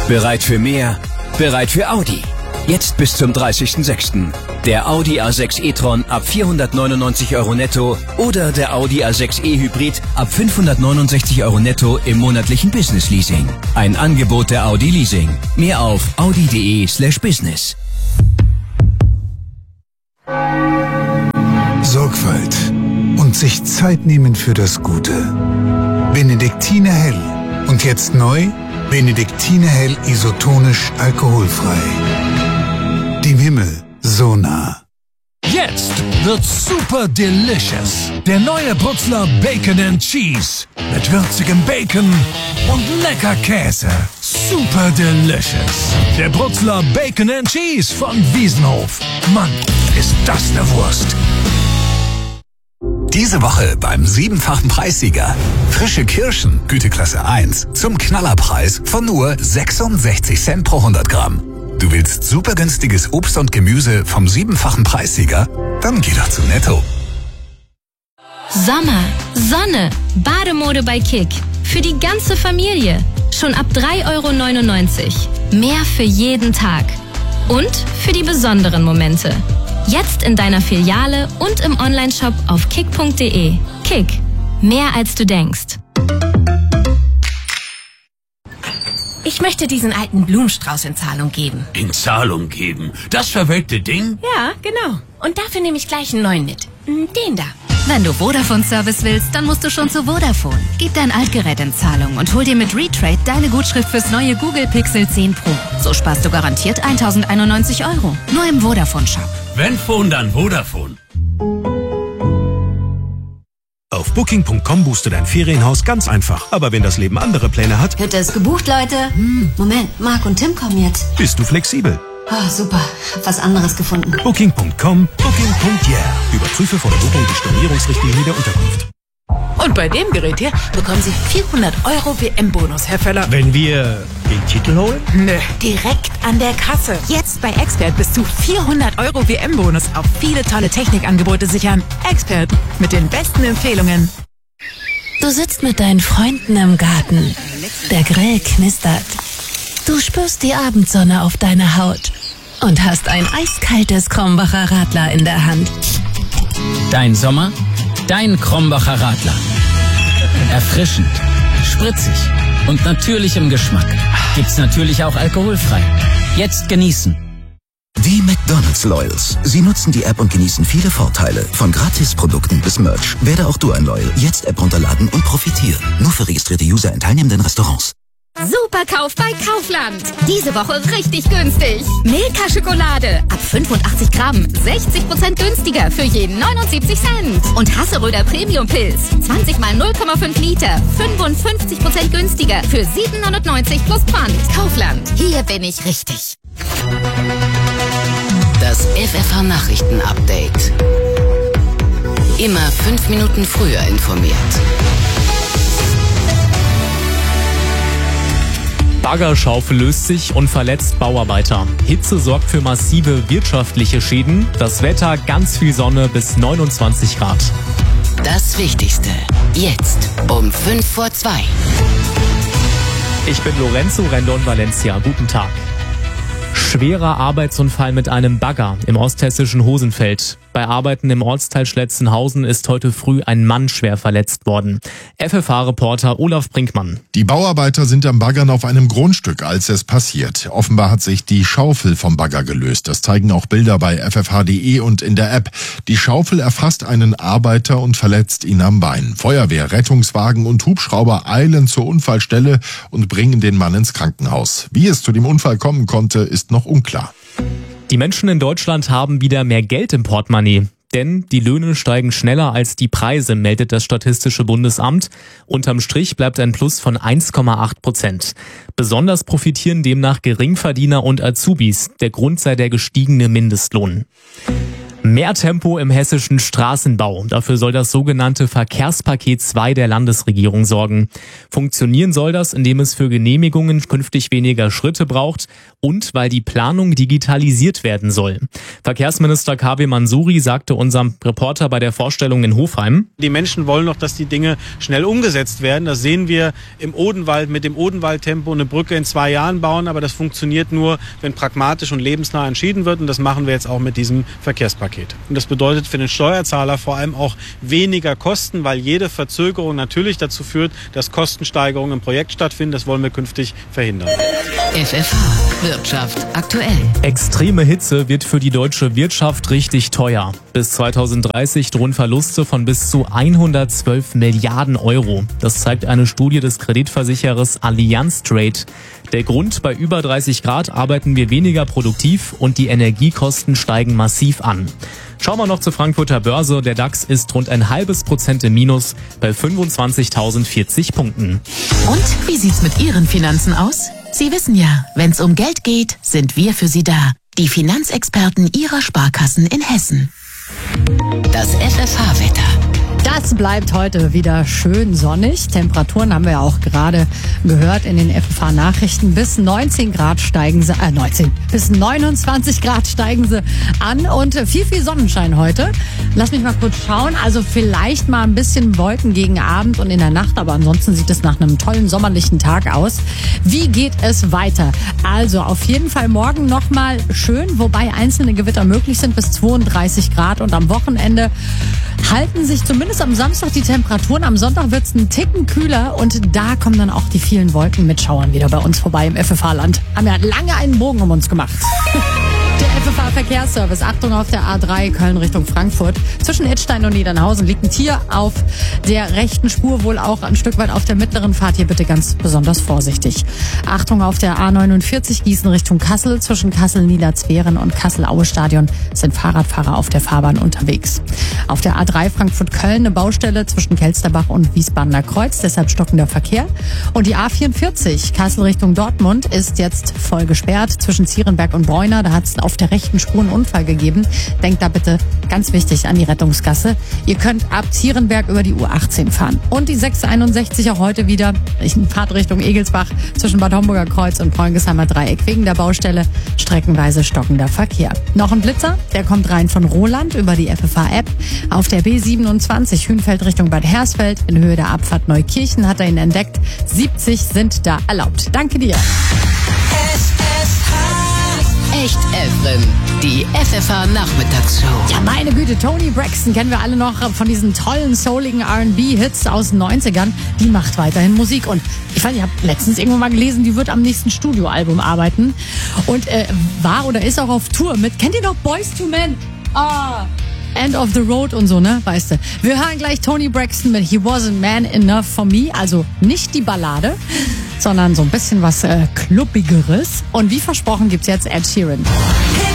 Bereit für mehr? Bereit für Audi. Jetzt bis zum 30.06. Der Audi A6 e-tron ab 499 € netto oder der Audi A6 e-Hybrid ab 569 € netto im monatlichen Business Leasing. Ein Angebot der Audi Leasing. Mehr auf audi.de/business. Sorgfalt und sich Zeit nehmen für das Gute. Benediktiner Hell. Und jetzt neu, Benediktiner Hell isotonisch alkoholfrei. Dem Himmel so nah. Jetzt wird's super delicious. Der neue Brutzler Bacon and Cheese. Mit würzigem Bacon und lecker Käse. Super delicious. Der Brutzler Bacon and Cheese von Wiesenhof. Mann, ist das eine Wurst. Diese Woche beim 7-fachen Preissieger. Frische Kirschen, Güteklasse 1, zum Knallerpreis von nur 66 Cent pro 100 Gramm. Du willst super günstiges Obst und Gemüse vom 7-fachen Preissieger? Dann geh doch zu Netto. Sommer, Sonne, Bademode bei Kick. Für die ganze Familie. Schon ab 3,99 €. Mehr für jeden Tag. Und für die besonderen Momente. Jetzt in deiner Filiale und im Onlineshop auf kick.de. Kick. Mehr als du denkst. Ich möchte diesen alten Blumenstrauß in Zahlung geben. In Zahlung geben? Das verwelkte Ding? Ja, genau. Und dafür nehme ich gleich einen neuen mit. Den da. Wenn du Vodafone-Service willst, dann musst du schon zu Vodafone. Gib dein Altgerät in Zahlung und hol dir mit Retrade deine Gutschrift fürs neue Google Pixel 10 Pro. So sparst du garantiert 1.091 €. Nur im Vodafone-Shop. Wenn Phone, dann Vodafone. Auf Booking.com buchst du dein Ferienhaus ganz einfach. Aber wenn das Leben andere Pläne hat, Hütte ist gebucht, Leute. Moment, Marc und Tim kommen jetzt. bist du flexibel. Oh, super, hab was anderes gefunden. Booking.com, Booking.yeah. Überprüfe vor der Buchung die Stornierungsrichtlinie der Unterkunft. Und bei dem Gerät hier bekommen Sie 400 € WM-Bonus, Herr Völler. Wenn wir den Titel holen? Nö, direkt an der Kasse. Jetzt bei Expert bis zu 400 € WM-Bonus auf viele tolle Technikangebote sichern. Expert, mit den besten Empfehlungen. Du sitzt mit deinen Freunden im Garten. Der Grill knistert. Du spürst die Abendsonne auf deiner Haut und hast ein eiskaltes Krombacher Radler in der Hand. Dein Sommer? Dein Krombacher Radler. Erfrischend, spritzig und natürlich im Geschmack. Gibt's natürlich auch alkoholfrei. Jetzt genießen. Die McDonald's Loyals. Sie nutzen die App und genießen viele Vorteile. Von Gratisprodukten bis Merch. Werde auch du ein Loyal. Jetzt App runterladen und profitieren. Nur für registrierte User in teilnehmenden Restaurants. Superkauf bei Kaufland. Diese Woche richtig günstig. Milka-Schokolade ab 85 Gramm. 60% günstiger für jeden 79 Cent. Und Hasseröder Premium-Pilz. 20 mal 0,5 Liter. 55% günstiger für 7,99 plus Pfand. Kaufland. Hier bin ich richtig. Das FFH-Nachrichten-Update. Immer 5 Minuten früher informiert. Baggerschaufel löst sich und verletzt Bauarbeiter. Hitze sorgt für massive wirtschaftliche Schäden. Das Wetter ganz viel Sonne bis 29 Grad. Das Wichtigste. Jetzt um 2:05. Ich bin Lorenzo Rendon Valencia. Guten Tag. Schwerer Arbeitsunfall mit einem Bagger im osthessischen Hosenfeld. Bei Arbeiten im Ortsteil Schletzenhausen ist heute früh ein Mann schwer verletzt worden. FFH-Reporter Olaf Brinkmann. Die Bauarbeiter sind am Baggern auf einem Grundstück, als es passiert. Offenbar hat sich die Schaufel vom Bagger gelöst. Das zeigen auch Bilder bei ffh.de und in der App. Die Schaufel erfasst einen Arbeiter und verletzt ihn am Bein. Feuerwehr, Rettungswagen und Hubschrauber eilen zur Unfallstelle und bringen den Mann ins Krankenhaus. Wie es zu dem Unfall kommen konnte, ist noch unklar. Die Menschen in Deutschland haben wieder mehr Geld im Portemonnaie. Denn die Löhne steigen schneller als die Preise, meldet das Statistische Bundesamt. Unterm Strich bleibt ein Plus von 1,8%. Besonders profitieren demnach Geringverdiener und Azubis. Der Grund sei der gestiegene Mindestlohn. Mehr Tempo im hessischen Straßenbau. Dafür soll das sogenannte Verkehrspaket 2 der Landesregierung sorgen. Funktionieren soll das, indem es für Genehmigungen künftig weniger Schritte braucht und weil die Planung digitalisiert werden soll. Verkehrsminister K.W. Mansouri sagte unserem Reporter bei der Vorstellung in Hofheim: Die Menschen wollen doch, dass die Dinge schnell umgesetzt werden. Das sehen wir im Odenwald mit dem Odenwaldtempo, eine Brücke in 2 Jahren bauen. Aber das funktioniert nur, wenn pragmatisch und lebensnah entschieden wird. Und das machen wir jetzt auch mit diesem Verkehrspaket. Und das bedeutet für den Steuerzahler vor allem auch weniger Kosten, weil jede Verzögerung natürlich dazu führt, dass Kostensteigerungen im Projekt stattfinden. Das wollen wir künftig verhindern. FFH Wirtschaft aktuell. Extreme Hitze wird für die deutsche Wirtschaft richtig teuer. Bis 2030 drohen Verluste von bis zu 112 Milliarden Euro. Das zeigt eine Studie des Kreditversicherers Allianz Trade. Der Grund: bei über 30 Grad arbeiten wir weniger produktiv und die Energiekosten steigen massiv an. Schauen wir noch zur Frankfurter Börse. Der DAX ist rund 0,5% im Minus bei 25.040 Punkten. Und wie sieht's mit Ihren Finanzen aus? Sie wissen ja, wenn's um Geld geht, sind wir für Sie da. Die Finanzexperten Ihrer Sparkassen in Hessen. Das FFH-Wetter. Das bleibt heute wieder schön sonnig. Temperaturen haben wir ja auch gerade gehört in den FFH-Nachrichten. Bis 19 Grad steigen sie, bis 29 Grad steigen sie an und viel Sonnenschein heute. Lass mich mal kurz schauen. Also vielleicht mal ein bisschen Wolken gegen Abend und in der Nacht, aber ansonsten sieht es nach einem tollen sommerlichen Tag aus. Wie geht es weiter? Also auf jeden Fall morgen nochmal schön, wobei einzelne Gewitter möglich sind bis 32 Grad und am Wochenende halten sich zumindest am Samstag die Temperaturen. Am Sonntag wird es einen Ticken kühler und da kommen dann auch die vielen Wolken mit Schauern wieder bei uns vorbei im FFH-Land. Haben ja lange einen Bogen um uns gemacht. Der FFH-Verkehrsservice. Achtung auf der A3 Köln Richtung Frankfurt. Zwischen Idstein und Niedernhausen liegt ein Tier auf der rechten Spur, wohl auch ein Stück weit auf der mittleren Fahrt. Hier bitte ganz besonders vorsichtig. Achtung auf der A49 Gießen Richtung Kassel. Zwischen Kassel-Niederzweren und Kassel-Aue-Stadion sind Fahrradfahrer auf der Fahrbahn unterwegs. Auf der A3 Frankfurt-Köln eine Baustelle zwischen Kelsterbach und Wiesbadener Kreuz. Deshalb stockender Verkehr. Und die A44 Kassel Richtung Dortmund ist jetzt voll gesperrt. Zwischen Zierenberg und Bräuner. Da hat es auf der rechten Spur einen Unfall gegeben. Denkt da bitte ganz wichtig an die Rettungsgasse. Ihr könnt ab Zierenberg über die U18 fahren. Und die 661 auch heute wieder in Fahrtrichtung Egelsbach zwischen Bad Homburger Kreuz und Preungesheimer Dreieck. Wegen der Baustelle streckenweise stockender Verkehr. Noch ein Blitzer, der kommt rein von Roland über die FFH-App. Auf der B27 Hünfeld Richtung Bad Hersfeld in Höhe der Abfahrt Neukirchen hat er ihn entdeckt. 70 sind da erlaubt. Danke dir. Echt Evren, die FFH-Nachmittagsshow. Ja, meine Güte, Toni Braxton kennen wir alle noch von diesen tollen, souligen R&B-Hits aus den 90ern. Die macht weiterhin Musik und ich habe letztens irgendwann mal gelesen, die wird am nächsten Studioalbum arbeiten und war oder ist auch auf Tour mit, kennt ihr noch Boyz II Men? End of the Road und so, ne? Weißt du. Wir hören gleich Toni Braxton mit He Wasn't Man Enough for Me. Also nicht die Ballade, sondern so ein bisschen was Klubbigeres. Und wie versprochen gibt's jetzt Ed Sheeran.